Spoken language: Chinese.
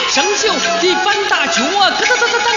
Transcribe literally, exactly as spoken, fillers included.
生锈的半大脚，咯哒哒哒哒。